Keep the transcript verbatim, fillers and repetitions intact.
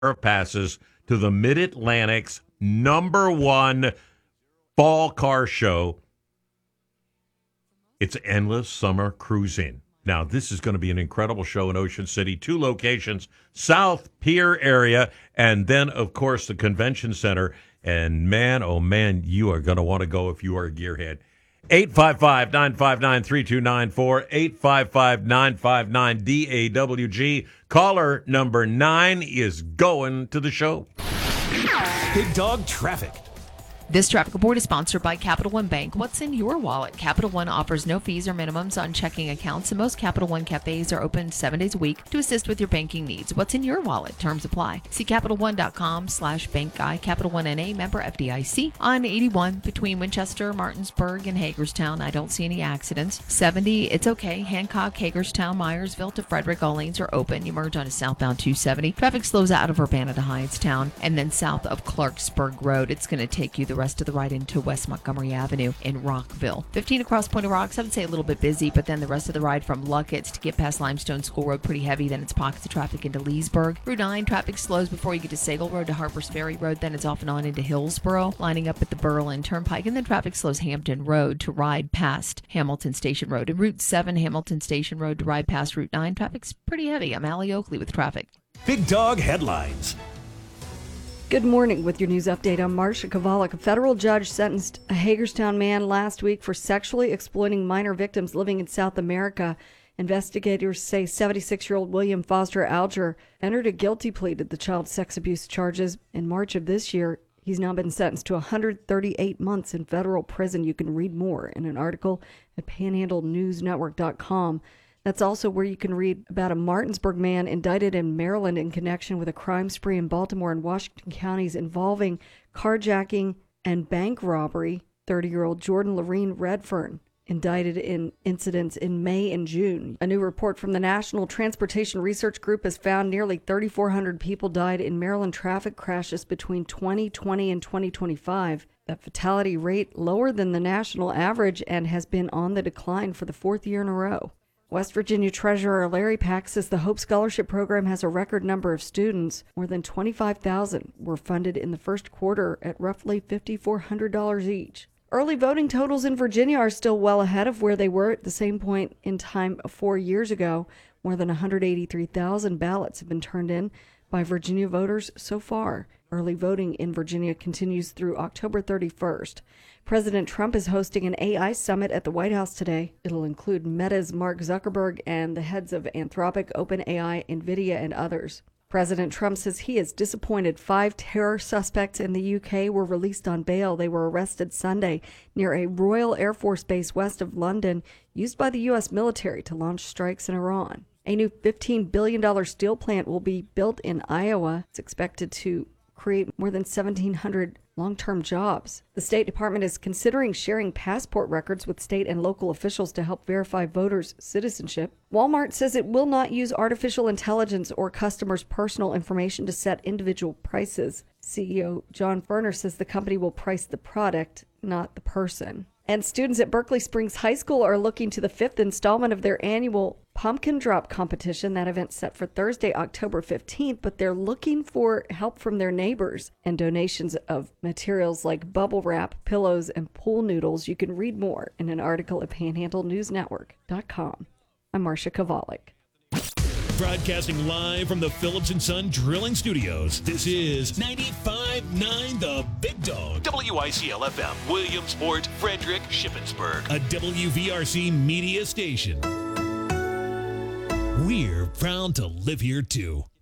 passes to the Mid-Atlantic's number one fall car show. It's Endless Summer Cruising. Now, this is going to be an incredible show in Ocean City. Two locations, South Pier area, and then, of course, the convention center. And man, oh man, you are going to want to go if you are a gearhead. eight five five, nine five nine, three two nine four, eight five five, nine five nine, D A W G. Caller number nine is going to the show. Big Dog Traffic. This traffic report is sponsored by Capital One Bank. What's in your wallet? Capital One offers no fees or minimums on checking accounts, and most Capital One cafes are open seven days a week to assist with your banking needs. What's in your wallet? Terms apply. See CapitalOne.com slash bank guy. Capital One N A, member F D I C. On eighty-one between Winchester, Martinsburg, and Hagerstown, I don't see any accidents. seventy, it's okay. Hancock, Hagerstown, Myersville to Frederick, all lanes are open. You merge onto southbound two seventy. Traffic slows out of Urbana to Hyattstown, and then south of Clarksburg Road. It's going to take you the rest of the ride into West Montgomery Avenue in Rockville. fifteen across Point of Rocks, I would say a little bit busy, but then the rest of the ride from Luckett's to get past Limestone School Road pretty heavy. Then it's pockets of traffic into Leesburg. Route nine, traffic slows before you get to Sagal Road to Harpers Ferry Road. Then it's off and on into Hillsboro, lining up at the Berlin Turnpike. And then traffic slows Hampton Road to ride past Hamilton Station Road. And Route seven, Hamilton Station Road to ride past Route nine. Traffic's pretty heavy. I'm Allie Oakley with traffic. Big Dog Headlines. Good morning with your news update. I'm Marcia Kovalik. A federal judge sentenced a Hagerstown man last week for sexually exploiting minor victims living in South America. Investigators say seventy-six-year-old William Foster Alger entered a guilty plea to the child sex abuse charges in March of this year. He's now been sentenced to one hundred thirty-eight months in federal prison. You can read more in an article at panhandle news network dot com. That's also where you can read about a Martinsburg man indicted in Maryland in connection with a crime spree in Baltimore and Washington counties involving carjacking and bank robbery. thirty-year-old Jordan Lorene Redfern indicted in incidents in May and June. A new report from the National Transportation Research Group has found nearly thirty-four hundred people died in Maryland traffic crashes between twenty twenty and twenty twenty-five. That fatality rate lower than the national average and has been on the decline for the fourth year in a row. West Virginia Treasurer Larry Pack says the Hope Scholarship Program has a record number of students. More than twenty-five thousand were funded in the first quarter at roughly five thousand four hundred dollars each. Early voting totals in Virginia are still well ahead of where they were at the same point in time four years ago. More than one hundred eighty-three thousand ballots have been turned in by Virginia voters so far. Early voting in Virginia continues through October thirty-first. President Trump is hosting an A I summit at the White House today. It'll include Meta's Mark Zuckerberg and the heads of Anthropic, OpenAI, NVIDIA, and others. President Trump says he is disappointed five terror suspects in the U K were released on bail. They were arrested Sunday near a Royal Air Force base west of London, used by the U S military to launch strikes in Iran. A new fifteen billion dollars steel plant will be built in Iowa. It's expected to create more than seventeen hundred long-term jobs. The State Department is considering sharing passport records with state and local officials to help verify voters' citizenship. Walmart says it will not use artificial intelligence or customers' personal information to set individual prices. C E O John Furner says the company will price the product, not the person. And students at Berkeley Springs High School are looking to the fifth installment of their annual Pumpkin Drop competition. That event's set for Thursday, October fifteenth, but they're looking for help from their neighbors and donations of materials like bubble wrap, pillows, and pool noodles. You can read more in an article at panhandle news network dot com. I'm Marcia Kovalik. Broadcasting live from the Phillips and Son Drilling Studios. This is ninety-five point nine The Big Dog. W I C L F M, Williamsport, Frederick, Shippensburg. A W V R C media station. We're proud to live here too.